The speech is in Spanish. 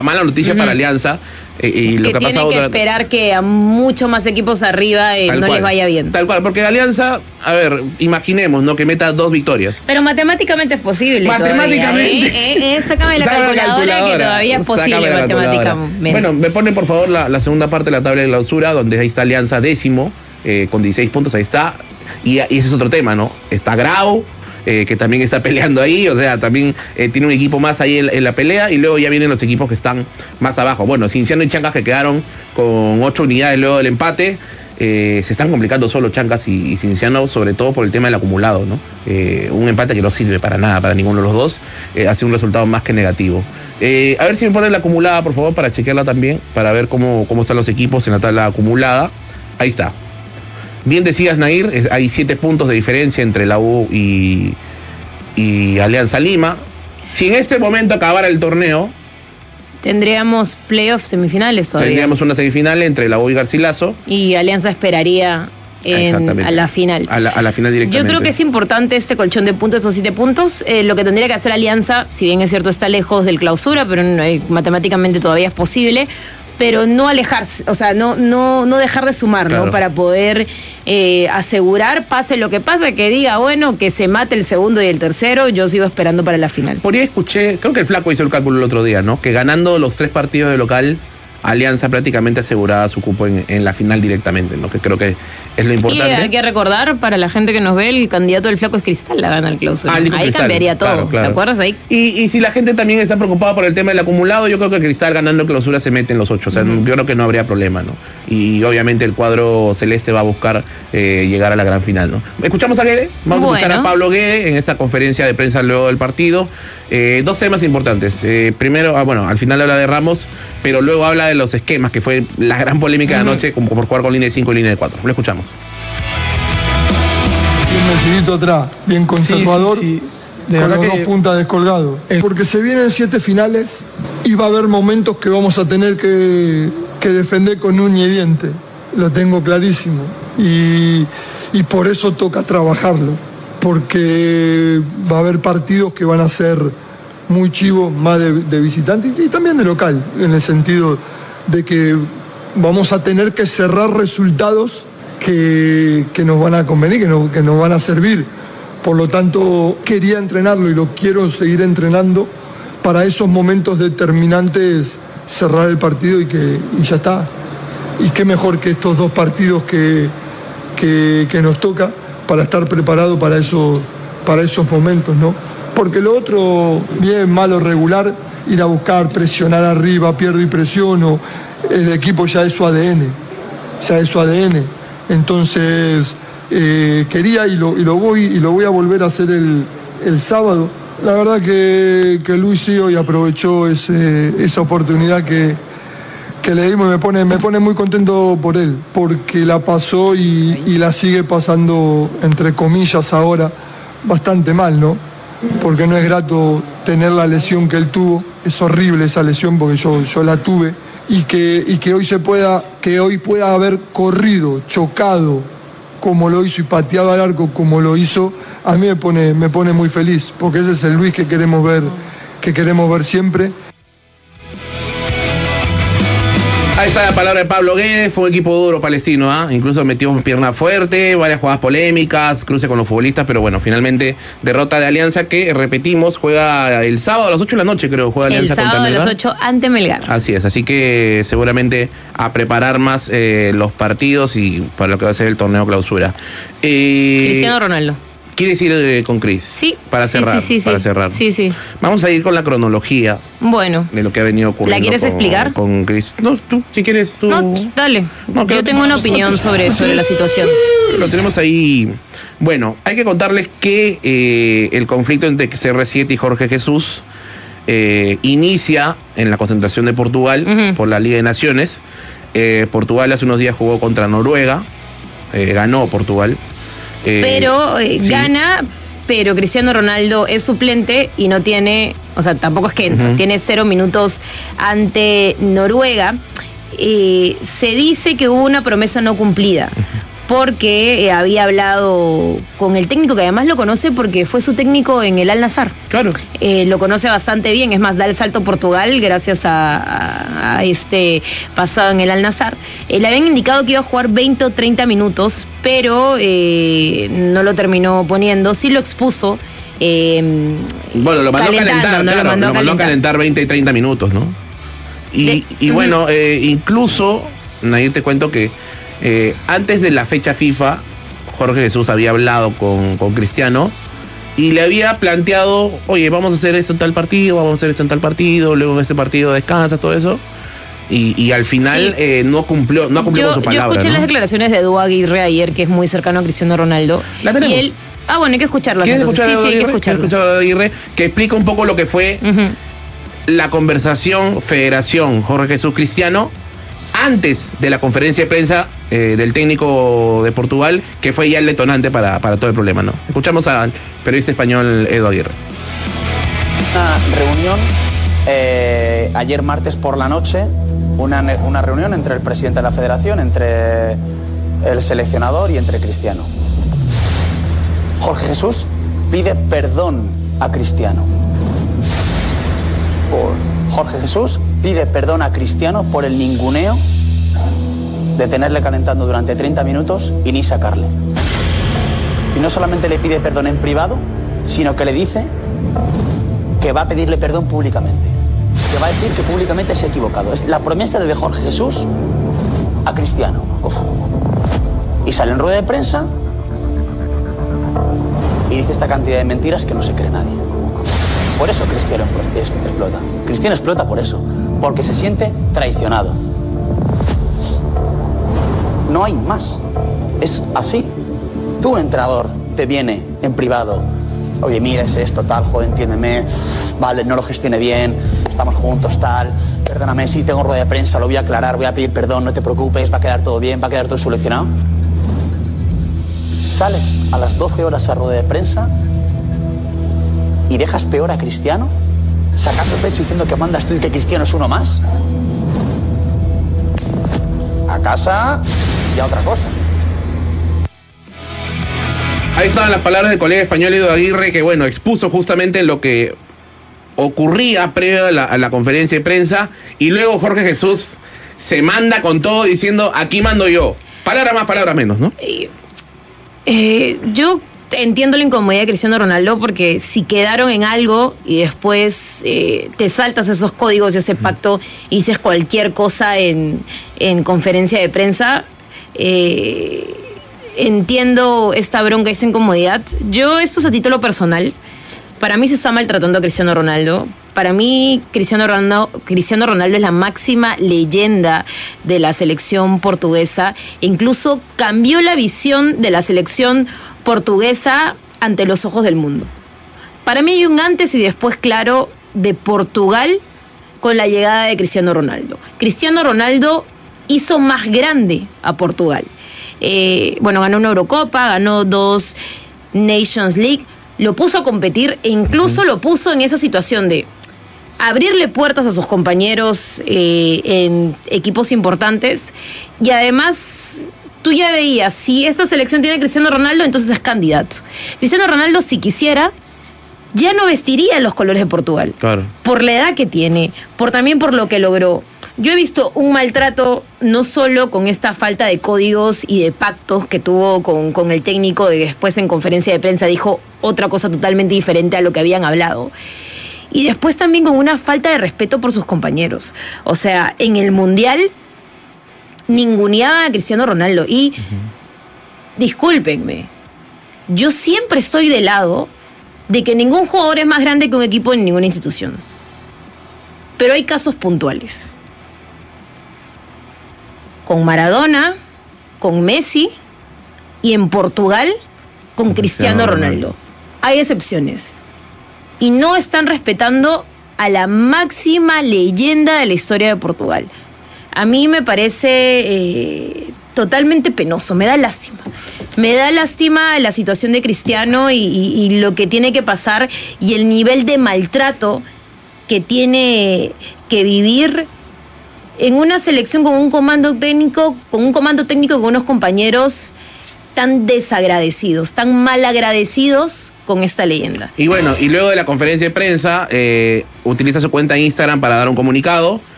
Mala noticia para Alianza. Y lo que ha pasado tiene que esperar que a muchos más equipos arriba no les vaya bien. Tal cual, porque Alianza, a ver, imaginemos, ¿no? Que meta 2 victorias. Pero matemáticamente es posible. Matemáticamente. Sácame la calculadora que todavía es posible matemáticamente. Bueno, me pone por favor la segunda parte de la tabla de clausura, donde ahí está Alianza décimo, con 16 puntos, ahí está. Y ese es otro tema, ¿no? Está Grau, que también está peleando ahí, o sea, también tiene un equipo más ahí en la pelea, y luego ya vienen los equipos que están más abajo. Bueno, Cienciano y Chancas, que quedaron con 8 unidades luego del empate, se están complicando solo Chancas y Cienciano, sobre todo por el tema del acumulado, ¿no? Un empate que no sirve para nada, para ninguno de los dos, hace un resultado más que negativo. A ver si me ponen la acumulada, por favor, para chequearla también, para ver cómo están los equipos en la tabla acumulada. Ahí está. Bien decías, Nair, hay 7 puntos de diferencia entre la U y Alianza Lima. Si en este momento acabara el torneo, tendríamos playoffs semifinales todavía. Tendríamos una semifinal entre la U y Garcilaso. Y Alianza esperaría a la final. A la final directamente. Yo creo que es importante este colchón de puntos, estos 7 puntos. Lo que tendría que hacer Alianza, si bien es cierto está lejos del clausura, pero matemáticamente todavía es posible, pero no alejarse, o sea, no dejar de sumar, claro, ¿no? Para poder asegurar, pase lo que pase, que diga, bueno, que se mate el segundo y el tercero, yo sigo esperando para la final. Por ahí escuché, creo que el Flaco hizo el cálculo el otro día, ¿no? Que ganando los 3 partidos de local, Alianza prácticamente aseguraba su cupo en la final directamente, ¿no? Que creo que es lo importante. Y hay que recordar, para la gente que nos ve, el candidato del Flaco es Cristal, la gana el clausura. Ahí Cristal cambiaría todo, claro. ¿Te acuerdas ahí? Y si la gente también está preocupada por el tema del acumulado, yo creo que Cristal ganando clausura se mete en los 8, o sea, yo creo que no habría problema, ¿no? Y obviamente el cuadro celeste va a buscar llegar a la gran final, ¿no? Escuchamos a Guede, vamos a escuchar a Pablo Guede en esta conferencia de prensa luego del partido. 2 temas importantes. Primero, al final habla de Ramos, pero luego habla de los esquemas, que fue la gran polémica de anoche, como por jugar con línea de 5 y línea de 4. Lo escuchamos. Bien metidito atrás, bien conservador, sí. Con las 2 puntas descolgados. Porque se vienen 7 finales y va a haber momentos que vamos a tener que defender con uña y diente. Lo tengo clarísimo. Y por eso toca trabajarlo. Porque va a haber partidos que van a ser muy chivos, más de visitante y también de local, en el sentido de que vamos a tener que cerrar resultados que nos van a convenir, que nos van a servir. Por lo tanto, quería entrenarlo y lo quiero seguir entrenando para esos momentos determinantes, cerrar el partido y ya está. Y qué mejor que estos 2 partidos que nos toca para estar preparado para esos momentos, ¿no? Porque lo otro, bien, malo, regular, ir a buscar, presionar arriba, pierdo y presiono, el equipo ya es su ADN, Entonces, quería y lo voy a volver a hacer el sábado. La verdad que Luis sí hoy aprovechó esa oportunidad que le dimos, me pone muy contento por él, porque la pasó y la sigue pasando, entre comillas ahora, bastante mal, ¿no? Porque no es grato tener la lesión que él tuvo, es horrible esa lesión porque yo la tuve, y que hoy pueda haber corrido, chocado como lo hizo y pateado al arco como lo hizo, a mí me pone muy feliz, porque ese es el Luis que queremos ver siempre. Ahí está la palabra de Pablo Guede. Fue un equipo duro palestino, incluso metió pierna fuerte, varias jugadas polémicas, cruce con los futbolistas, pero bueno, finalmente derrota de Alianza, que repetimos, juega el sábado a las 8 de la noche, creo, juega Alianza contra Melgar. El sábado a las 8 ante Melgar. Así es, así que seguramente a preparar más los partidos y para lo que va a ser el torneo clausura. Cristiano Ronaldo. ¿Quieres ir con Cris? Sí. Para cerrar. Sí. Sí. Vamos a ir con la cronología. Bueno. De lo que ha venido ocurriendo. ¿La quieres explicar? Con Cris. No, tú, si quieres, tú. No, dale. No, yo tengo una opinión sobre la situación. Lo tenemos ahí. Bueno, hay que contarles que el conflicto entre CR7 y Jorge Jesús inicia en la concentración de Portugal por la Liga de Naciones. Portugal hace unos días jugó contra Noruega. Ganó Portugal. Pero gana, pero Cristiano Ronaldo es suplente y no tiene, o sea, tampoco es que entra, tiene 0 minutos ante Noruega. Se dice que hubo una promesa no cumplida, porque había hablado con el técnico, que además lo conoce porque fue su técnico en el Al-Nassr. Claro. Lo conoce bastante bien, es más, da el salto a Portugal gracias a este pasado en el Al-Nassr. Le habían indicado que iba a jugar 20 o 30 minutos, pero no lo terminó poniendo, sí lo expuso. Bueno, lo mandó a calentar 20 y 30 minutos, ¿no? Y bueno, incluso, Nair, te cuento que antes de la fecha FIFA, Jorge Jesús había hablado con Cristiano y le había planteado, oye, vamos a hacer esto en tal partido, vamos a hacer esto en tal partido, luego en este partido descansa, todo eso. Y al final no cumplió con su palabra. Yo escuché las declaraciones de Edu Aguirre ayer, que es muy cercano a Cristiano Ronaldo. La tenemos. Y él, bueno, hay que escucharlo. Sí, hay que escucharlo. A Aguirre, que explica un poco lo que fue la conversación Federación Jorge Jesús Cristiano antes de la conferencia de prensa del técnico de Portugal, que fue ya el detonante para todo el problema, ¿no? Escuchamos al periodista español Edu Aguirre. Una reunión ayer martes por la noche, una reunión entre el presidente de la federación, entre el seleccionador y entre Cristiano. Jorge Jesús pide perdón a Cristiano. Jorge Jesús pide perdón a Cristiano por el ninguneo de tenerle calentando durante 30 minutos y ni sacarle. Y no solamente le pide perdón en privado, sino que le dice que va a pedirle perdón públicamente. Que va a decir que públicamente se ha equivocado. Es la promesa de Jorge Jesús a Cristiano. Y sale en rueda de prensa y dice esta cantidad de mentiras que no se cree nadie. Por eso Cristiano explota. Cristiano explota por eso, porque se siente traicionado. No hay más. Es así. Tú, un entrenador, te viene en privado. Oye, mira, es esto, tal, joder, entiéndeme. Vale, no lo gestione bien, estamos juntos, tal. Perdóname, sí, tengo rueda de prensa, lo voy a aclarar, voy a pedir perdón, no te preocupes, va a quedar todo bien, va a quedar todo solucionado. Sales a las 12 horas a rueda de prensa y dejas peor a Cristiano, sacando el pecho diciendo que mandas tú y que Cristiano es uno más. A casa, ya otra cosa. Ahí estaban las palabras del colega español Edu Aguirre, que bueno, expuso justamente lo que ocurría previo a la conferencia de prensa, y luego Jorge Jesús se manda con todo diciendo, aquí mando yo. Palabra más, palabra menos, ¿no? Yo entiendo la incomodidad de Cristiano Ronaldo, porque si quedaron en algo y después te saltas esos códigos y ese pacto y dices cualquier cosa en conferencia de prensa, entiendo esta bronca, esa incomodidad. Yo, esto es a título personal, para mí se está maltratando a Cristiano Ronaldo. Para mí, Cristiano Ronaldo es la máxima leyenda de la selección portuguesa. Incluso cambió la visión de la selección portuguesa ante los ojos del mundo. Para mí hay un antes y después claro de Portugal con la llegada de Cristiano Ronaldo. Cristiano Ronaldo hizo más grande a Portugal. Ganó una Eurocopa, ganó 2 Nations League, lo puso a competir e incluso lo puso en esa situación de abrirle puertas a sus compañeros en equipos importantes, y además tú ya veías, si esta selección tiene a Cristiano Ronaldo, entonces es candidato. Cristiano Ronaldo, si quisiera, ya no vestiría los colores de Portugal. Claro. Por la edad que tiene, también por lo que logró. Yo he visto un maltrato no solo con esta falta de códigos y de pactos que tuvo con el técnico, y después en conferencia de prensa dijo otra cosa totalmente diferente a lo que habían hablado. Y después también con una falta de respeto por sus compañeros. O sea, en el Mundial ninguneaba a Cristiano Ronaldo. Y discúlpenme, yo siempre estoy del lado de que ningún jugador es más grande que un equipo en ninguna institución. Pero hay casos puntuales. Con Maradona, con Messi, y en Portugal con Cristiano Ronaldo. Hay excepciones. Y no están respetando a la máxima leyenda de la historia de Portugal. A mí me parece totalmente penoso, me da lástima. Me da lástima la situación de Cristiano y lo que tiene que pasar y el nivel de maltrato que tiene que vivir en una selección con un comando técnico, con unos compañeros tan desagradecidos, tan mal agradecidos con esta leyenda. Y bueno, y luego de la conferencia de prensa, utiliza su cuenta en Instagram para dar un comunicado